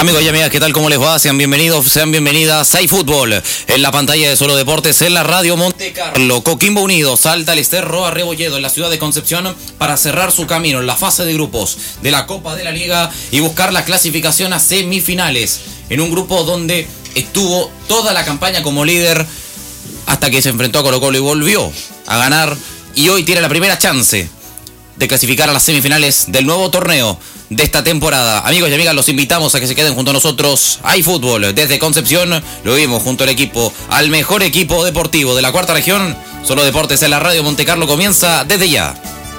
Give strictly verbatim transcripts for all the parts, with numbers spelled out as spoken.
Amigos y amigas, ¿qué tal? ¿Cómo les va? Sean bienvenidos, sean bienvenidas a iFútbol. En la pantalla de Solo Deportes, en la radio Monte Carlo. Coquimbo Unido salta al Ester Roa Rebolledo en la ciudad de Concepción para cerrar su camino en la fase de grupos de la Copa de la Liga y buscar la clasificación a semifinales. En un grupo donde estuvo toda la campaña como líder hasta que se enfrentó a Colo Colo y volvió a ganar. Y hoy tiene la primera chance de clasificar a las semifinales del nuevo torneo de esta temporada. Amigos y amigas, los invitamos a que se queden junto a nosotros. Hay fútbol desde Concepción, lo vimos junto al equipo, al mejor equipo deportivo de la cuarta región. Solo Deportes en la radio Monte Carlo comienza desde ya.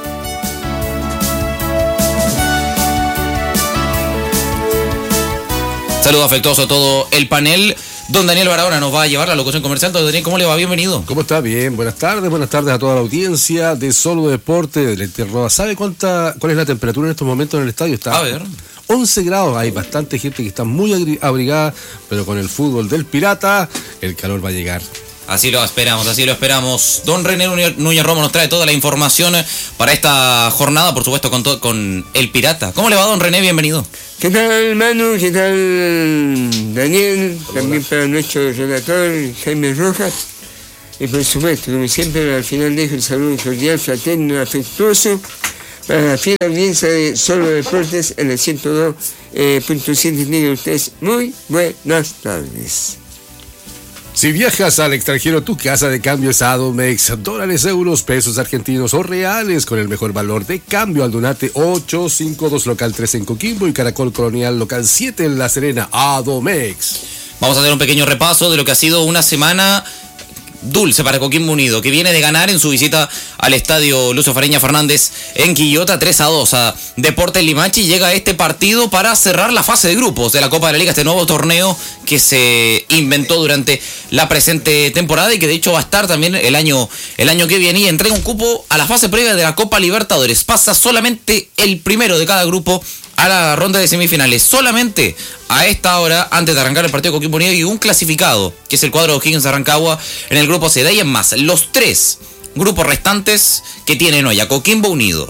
Saludo afectuoso a todo el panel. Don Daniel Barahona nos va a llevar la locución comercial. Don Daniel, ¿cómo le va? Bienvenido. ¿Cómo está? Bien, buenas tardes, buenas tardes a toda la audiencia de Solo Deporte del Eterroa. ¿Sabe cuánta, cuál es la temperatura en estos momentos en el estadio? Está a ver. once grados, hay bastante gente que está muy abrigada, pero con el fútbol del Pirata, el calor va a llegar. Así lo esperamos, así lo esperamos. Don René Núñez Romo nos trae toda la información para esta jornada, por supuesto, con, to- con el Pirata. ¿Cómo le va, don René? Bienvenido. ¿Qué tal, Manu? ¿Qué tal, Daniel? También para nuestro relator, Jaime Rojas. Y por supuesto, como siempre, al final dejo el saludo cordial, fraterno, afectuoso para la fiel audiencia de Solo Deportes en el ciento dos punto siete. Tengan ustedes muy buenas tardes. Si viajas al extranjero, tu casa de cambio es Adomex. Dólares, euros, pesos argentinos o reales con el mejor valor de cambio al Donate ocho cinco dos local tres en Coquimbo y Caracol Colonial local siete en La Serena. Adomex. Vamos a hacer un pequeño repaso de lo que ha sido una semana dulce para Coquimbo Unido, que viene de ganar en su visita al estadio Lucio Fareña Fernández en Quillota tres a dos a Deportes Limache. Llega a este partido para cerrar la fase de grupos de la Copa de la Liga, este nuevo torneo que se inventó durante la presente temporada y que de hecho va a estar también el año, el año que viene, y entrega un cupo a la fase previa de la Copa Libertadores. Pasa solamente el primero de cada grupo a la ronda de semifinales. Solamente a esta hora, antes de arrancar el partido de Coquimbo Unido, y un clasificado, que es el cuadro de O'Higgins de Rancagua, en el grupo C. De ahí en más, los tres grupos restantes que tienen hoy a Coquimbo Unido,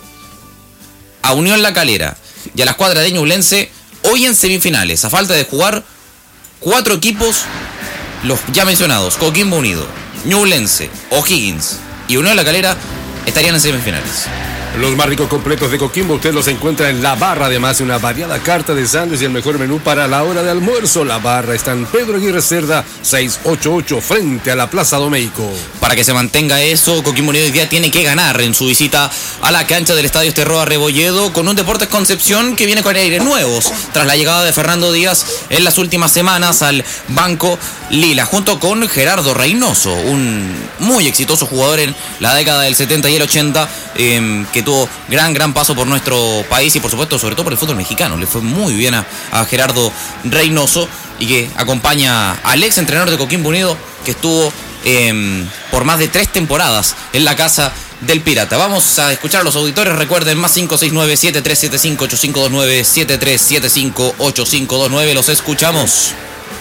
a Unión La Calera y a la escuadra de Ñublense, hoy en semifinales, a falta de jugar cuatro equipos, los ya mencionados, Coquimbo Unido, Ñublense, O'Higgins y Unión La Calera, estarían en semifinales. Los más ricos completos de Coquimbo usted los encuentra en La Barra, además de una variada carta de sándwiches y el mejor menú para la hora de almuerzo. La Barra está en Pedro Aguirre Cerda seiscientos ochenta y ocho frente a la Plaza Domeico. Para que se mantenga eso, Coquimbo Unido hoy día tiene que ganar en su visita a la cancha del Estadio Ester Roa Rebolledo, con un Deportes Concepción que viene con aires nuevos tras la llegada de Fernando Díaz en las últimas semanas al Banco Lila, junto con Gerardo Reynoso, un muy exitoso jugador en la década del setenta y el ochenta, eh, que tuvo gran, gran paso por nuestro país y por supuesto, sobre todo por el fútbol mexicano. Le fue muy bien a, a Gerardo Reynoso, y que acompaña al ex entrenador de Coquimbo Unido, que estuvo eh, por más de tres temporadas en la casa del Pirata. Vamos a escuchar a los auditores. Recuerden, más cinco seis nueve, siete tres siete cinco, ocho cinco dos nueve, siete tres siete cinco, ocho cinco dos nueve. Los escuchamos.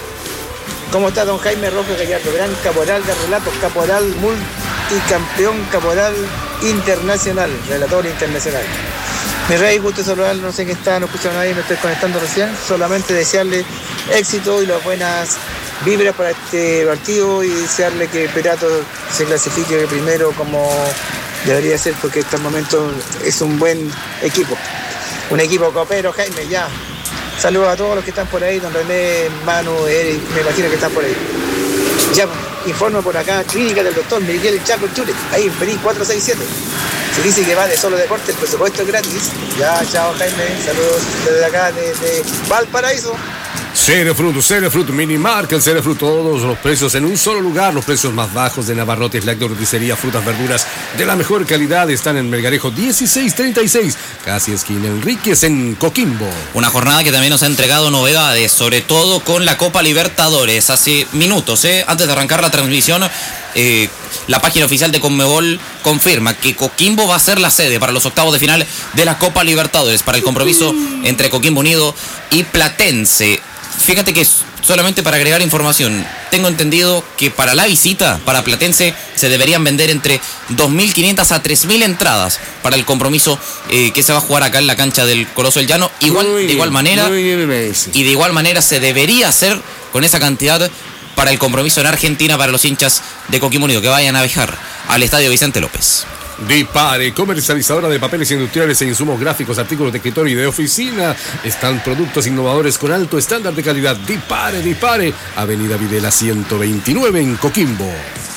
¿Cómo está don Jaime Rojas Gallardo? Gran caporal de relatos, caporal multicampeón, caporal internacional, relator internacional. Mi rey, gusto saludarlo, no sé qué está, no escucho a nadie, me estoy conectando recién. Solamente desearle éxito y las buenas vibras para este partido y desearle que Pirato se clasifique primero como debería ser, porque en estos momentos es un buen equipo. Un equipo copero, Jaime, ya. Saludos a todos los que están por ahí, don René, Manu, Eric, me imagino que están por ahí. Ya, informo por acá, clínica del doctor Miguel Chaco Chule, ahí en Perí cuatro seis siete. Se dice que va de Solo Deportes, el presupuesto es gratis. Ya, chao Jaime, saludos desde acá, desde Valparaíso. Cerefruit, Cerefruit, Minimarket, el Cerefruit, todos los precios en un solo lugar, los precios más bajos de Navarrotes, lácteo, roticería, frutas, verduras de la mejor calidad están en Melgarejo dieciséis treinta y seis, casi esquina Enríquez en Coquimbo. Una jornada que también nos ha entregado novedades, sobre todo con la Copa Libertadores. Hace minutos, ¿eh? antes de arrancar la transmisión, eh, la página oficial de Conmebol confirma que Coquimbo va a ser la sede para los octavos de final de la Copa Libertadores, para el compromiso entre Coquimbo Unido y Platense. Fíjate que solamente para agregar información, tengo entendido que para la visita, para Platense, se deberían vender entre dos mil quinientas a tres mil entradas para el compromiso eh, que se va a jugar acá en la cancha del Coloso del Llano. Igual, Muy de bien, igual manera, muy bien me parece. y de igual manera se debería hacer con esa cantidad para el compromiso en Argentina para los hinchas de Coquimbo Unido, que vayan a viajar al Estadio Vicente López. Dipare, comercializadora de papeles industriales e insumos gráficos, artículos de escritorio y de oficina. Están productos innovadores con alto estándar de calidad. Dipare, Dipare, Avenida Videla ciento veintinueve en Coquimbo.